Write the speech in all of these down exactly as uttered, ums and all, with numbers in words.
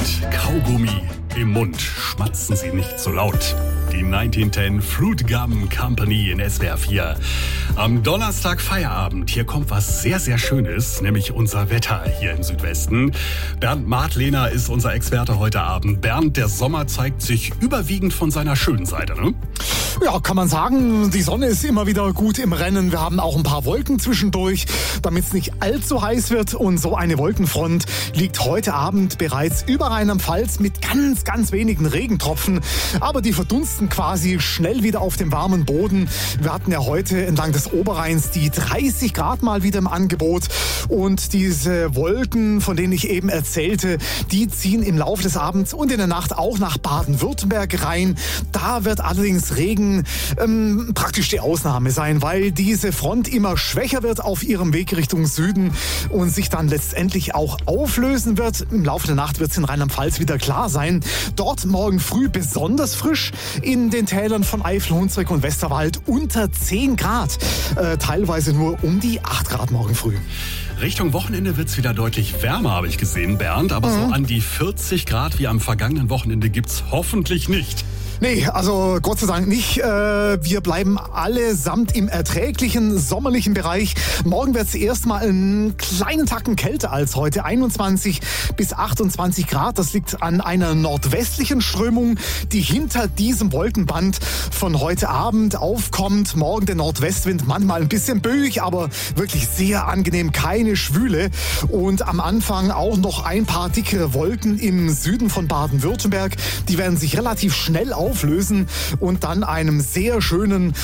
Kaugummi im Mund. Schmatzen Sie nicht so laut. Die neunzehnhundertzehn Fruit Gum Company in S W R vier. Am Donnerstag Feierabend. Hier kommt was sehr, sehr Schönes, nämlich unser Wetter hier im Südwesten. Bernd Martlehner ist unser Experte heute Abend. Bernd, der Sommer zeigt sich überwiegend von seiner schönen Seite, ne? Ja, kann man sagen, die Sonne ist immer wieder gut im Rennen. Wir haben auch ein paar Wolken zwischendurch, damit es nicht allzu heiß wird. Und so eine Wolkenfront liegt heute Abend bereits über Rheinland-Pfalz mit ganz, ganz wenigen Regentropfen. Aber die verdunsten quasi schnell wieder auf dem warmen Boden. Wir hatten ja heute entlang des Oberrheins die dreißig Grad mal wieder im Angebot. Und diese Wolken, von denen ich eben erzählte, die ziehen im Laufe des Abends und in der Nacht auch nach Baden-Württemberg rein. Da wird allerdings Regen ähm, praktisch die Ausnahme sein, weil diese Front immer schwächer wird auf ihrem Weg Richtung Süden und sich dann letztendlich auch auflösen wird. Im Laufe der Nacht wird es in Rheinland-Pfalz wieder klar sein. Dort morgen früh besonders frisch, in den Tälern von Eifel, Hunsrück und Westerwald unter zehn Grad. Äh, teilweise nur um die acht Grad morgen früh. Richtung Wochenende wird's wieder deutlich wärmer, habe ich gesehen, Bernd. Aber mhm. so an die vierzig Grad wie am vergangenen Wochenende gibt's hoffentlich nicht. Nee, also Gott sei Dank nicht. Wir bleiben allesamt im erträglichen, sommerlichen Bereich. Morgen wird es erstmal einen kleinen Tacken kälter als heute. einundzwanzig bis achtundzwanzig Grad. Das liegt an einer nordwestlichen Strömung, die hinter diesem Wolkenband von heute Abend aufkommt. Morgen der Nordwestwind, manchmal ein bisschen böig, aber wirklich sehr angenehm, keine Schwüle. Und am Anfang auch noch ein paar dickere Wolken im Süden von Baden-Württemberg. Die werden sich relativ schnell auflösen und dann einem sehr schönen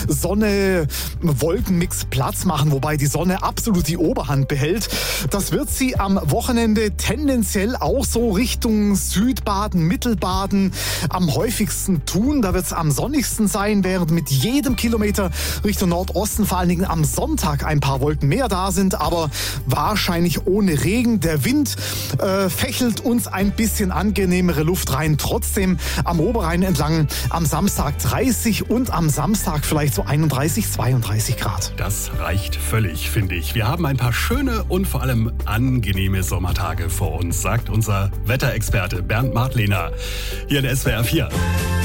Sonne-Wolkenmix Platz machen, wobei die Sonne absolut die Oberhand behält. Das wird sie am Wochenende tendenziell auch so Richtung Südbaden, Mittelbaden am häufigsten tun. Da wird es am sonnigsten sein, während mit jedem Kilometer Richtung Nordosten vor allen Dingen am Sonntag ein paar Wolken mehr da sind, aber wahrscheinlich ohne Regen. Der Wind äh, fächelt uns ein bisschen angenehmere Luft rein. Trotzdem am Oberrhein entlang am Samstag dreißig und am Samstag vielleicht so einunddreißig, zweiunddreißig Grad. Das reicht völlig, finde ich. Wir haben ein paar schöne und vor allem angenehme Sommertage vor uns, sagt unser Wetterexperte Bernd Martlehner hier in S W R vier.